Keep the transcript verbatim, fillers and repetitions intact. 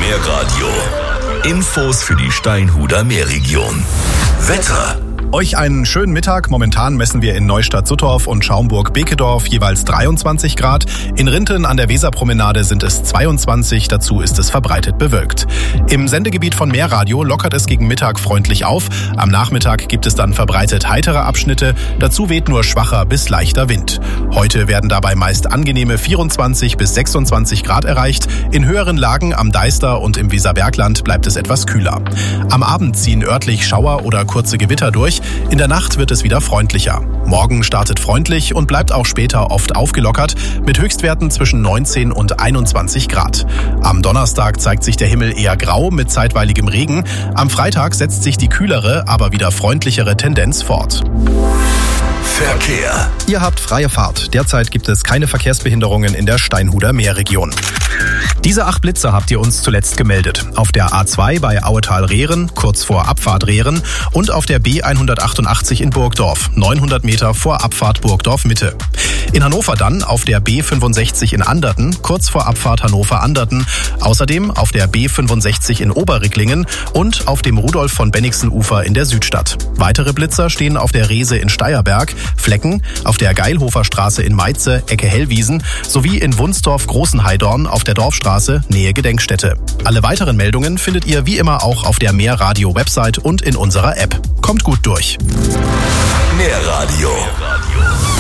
Meerradio. Infos für die Steinhuder Meerregion. Wetter. Euch einen schönen Mittag. Momentan messen wir in Neustadt-Suttorf und Schaumburg-Bekedorf jeweils dreiundzwanzig Grad. In Rinteln an der Weserpromenade sind es zweiundzwanzig. Dazu ist es verbreitet bewölkt. Im Sendegebiet von Meerradio lockert es gegen Mittag freundlich auf. Am Nachmittag gibt es dann verbreitet heitere Abschnitte. Dazu weht nur schwacher bis leichter Wind. Heute werden dabei meist angenehme vierundzwanzig bis sechsundzwanzig Grad erreicht. In höheren Lagen am Deister und im Weserbergland bleibt es etwas kühler. Am Abend ziehen örtlich Schauer oder kurze Gewitter durch. In der Nacht wird es wieder freundlicher. Morgen startet freundlich und bleibt auch später oft aufgelockert mit Höchstwerten zwischen neunzehn und einundzwanzig Grad. Am Donnerstag zeigt sich der Himmel eher grau mit zeitweiligem Regen. Am Freitag setzt sich die kühlere, aber wieder freundlichere Tendenz fort. Verkehr. Ihr habt freie Fahrt. Derzeit gibt es keine Verkehrsbehinderungen in der Steinhuder Meerregion. Diese acht Blitzer habt ihr uns zuletzt gemeldet. Auf der A zwei bei Auetal-Rehren, kurz vor Abfahrt Rehren und auf der B hundertachtundachtzig in Burgdorf, neunhundert Meter vor Abfahrt Burgdorf-Mitte. In Hannover dann auf der B fünfundsechzig in Anderten, kurz vor Abfahrt Hannover-Anderten. Außerdem auf der B fünfundsechzig in Oberricklingen und auf dem Rudolf-von-Bennigsen-Ufer in der Südstadt. Weitere Blitzer stehen auf der Rehse in Steierberg, Flecken, auf der Geilhofer Straße in Meitze, Ecke Hellwiesen sowie in Wunsdorf-Großenheidorn auf der Dorfstraße, Nähe Gedenkstätte. Alle weiteren Meldungen findet ihr wie immer auch auf der Meerradio-Website und in unserer App. Kommt gut durch. Meerradio.